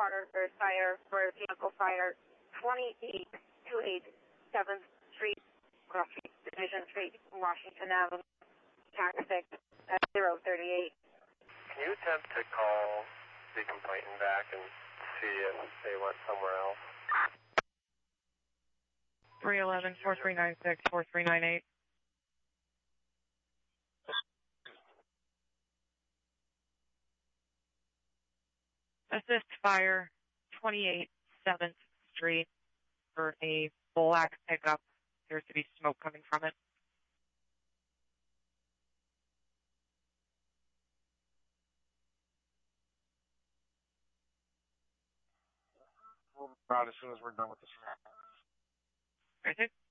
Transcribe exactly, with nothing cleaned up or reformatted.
Waterford Fire for vehicle fire twenty-eight two eighty-seventh Street, Crossing Division Street, Washington Avenue, Tactic at zero thirty-eight. Can you attempt to call the complainant back and see if they went somewhere else? three one one, four three nine six, four three nine eight. Assist fire, twenty-eight seventh Street for a black pickup. Appears to be smoke coming from it. We'll route as soon as we're done with this. Is it?